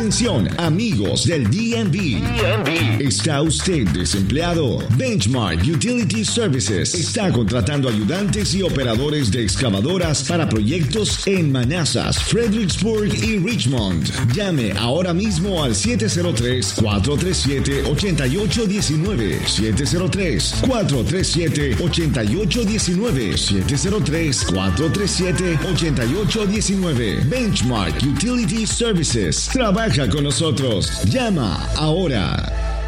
Atención, amigos del DMV. ¿Está usted desempleado? Benchmark Utility Services está contratando ayudantes y operadores de excavadoras para proyectos en Manassas, Fredericksburg y Richmond. Llame ahora mismo al 703-437-8819. 703-437-8819. 703-437-8819. Benchmark Utility Services. Trabaja con nosotros. Llama ahora.